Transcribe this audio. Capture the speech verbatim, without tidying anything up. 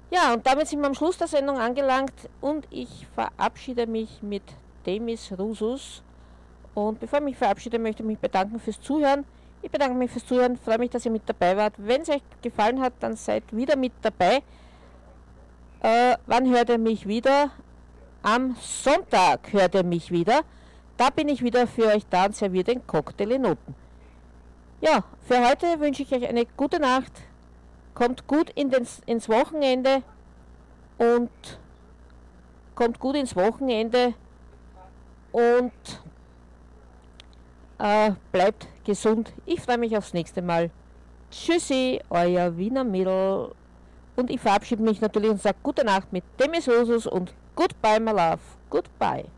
Ja, und damit sind wir am Schluss der Sendung angelangt und ich verabschiede mich mit Demis Roussos. Und bevor ich mich verabschiede, möchte ich mich bedanken fürs Zuhören. Ich bedanke mich fürs Zuhören, freue mich, dass ihr mit dabei wart. Wenn es euch gefallen hat, dann seid wieder mit dabei. Äh, wann hört ihr mich wieder? Am Sonntag hört ihr mich wieder. Da bin ich wieder für euch da und serviere den Cocktail in Noten. Ja, für heute wünsche ich euch eine gute Nacht. Kommt gut in den, ins Wochenende und kommt gut ins Wochenende und äh, bleibt gesund. Ich freue mich aufs nächste Mal. Tschüssi, euer Wiener Mädel. Und ich verabschiede mich natürlich und sage gute Nacht mit Demis Roussos und Goodbye, my love. Goodbye.